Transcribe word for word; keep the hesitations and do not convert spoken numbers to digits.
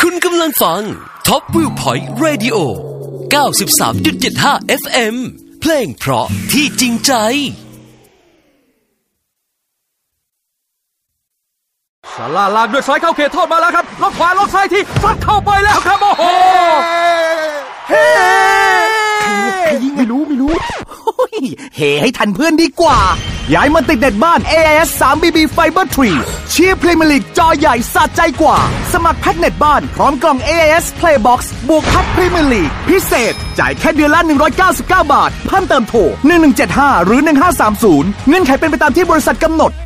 คุณกำลังฟัง Top Viewpoint Radio เก้าสิบสามจุดเจ็ดห้า เอฟ เอ็ม เพลงเพราะที่จริงใจซาร่าลากด้วยซ้ายเข้าเขตโทษมาแล้วครับล็อกขวาล็อกซ้ายทีซัดเข้าไปแล้วครับโอ้โหเฮ้ใครยิงไม่รู้ไม่รู้เฮ้ให้ทันเพื่อนดีกว่าย้ายมาติดเน็ตบ้าน เอ ไอ เอส ทรี บี บี Fiber ทรีเชียร์พรีเมียร์ลีกจอใหญ่สะใจกว่าสมัครแพ็คเน็ตบ้านพร้อมกล่อง เอ ไอ เอส Playbox บวกแพ็คพรีเมียร์ลีกพิเศษจ่ายแค่เดือนละหนึ่งร้อยเก้าสิบเก้าบาทเพิ่มเติมโทรหนึ่งหนึ่งเจ็ดห้าหรือหนึ่งห้าสามศูนย์เงื่อนไขเป็นไปตามที่บริษัทกำหนด